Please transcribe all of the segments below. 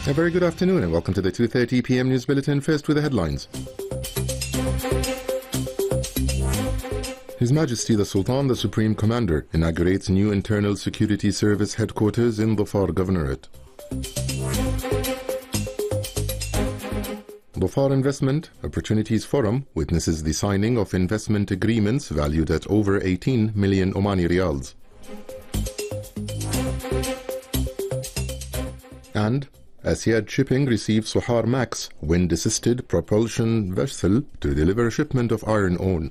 A very good afternoon and welcome to the 2:30 p.m. News Bulletin. First with the headlines. His Majesty the Sultan, the Supreme Commander, inaugurates new Internal Security Service headquarters in Dhofar Governorate. Dhofar Investment Opportunities Forum witnesses the signing of investment agreements valued at over 18 million Omani Riyals. And Asiad Shipping receives Suhar Max, wind-assisted propulsion vessel to deliver a shipment of iron ore.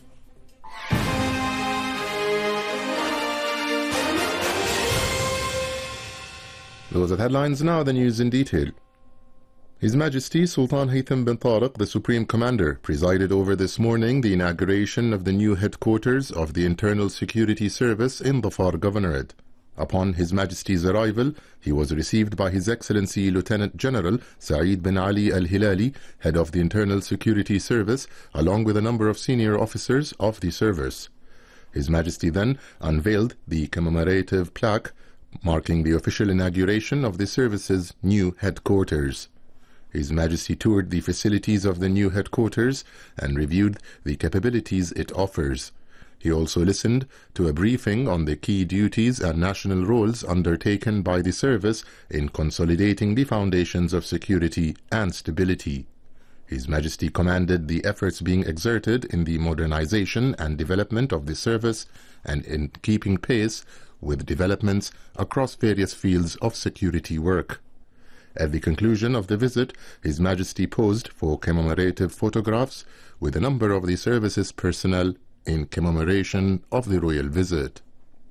Those are the headlines. Now the news in detail. His Majesty Sultan Haytham bin Tariq, the Supreme Commander, presided over this morning the inauguration of the new headquarters of the Internal Security Service in Dhofar Governorate. Upon His Majesty's arrival, he was received by His Excellency Lieutenant General Saeed bin Ali Al-Hilali, head of the Internal Security Service, along with a number of senior officers of the service. His Majesty then unveiled the commemorative plaque marking the official inauguration of the service's new headquarters. His Majesty toured the facilities of the new headquarters and reviewed the capabilities it offers. He also listened to a briefing on the key duties and national roles undertaken by the service in consolidating the foundations of security and stability. His Majesty commended the efforts being exerted in the modernization and development of the service and in keeping pace with developments across various fields of security work. At the conclusion of the visit, His Majesty posed for commemorative photographs with a number of the service's personnel in commemoration of the royal visit.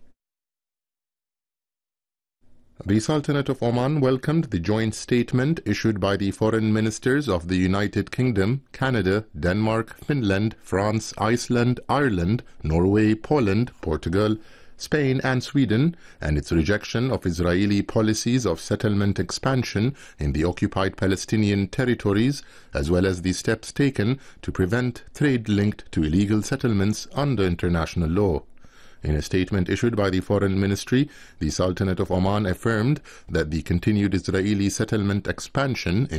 The Sultanate of Oman welcomed the joint statement issued by the foreign ministers of the United Kingdom, Canada, Denmark, Finland, France, Iceland, Ireland, Norway, Poland, Portugal, Spain and Sweden, and its rejection of Israeli policies of settlement expansion in the occupied Palestinian territories, as well as the steps taken to prevent trade linked to illegal settlements under international law. In a statement issued by the Foreign Ministry, the Sultanate of Oman affirmed that the continued Israeli settlement expansion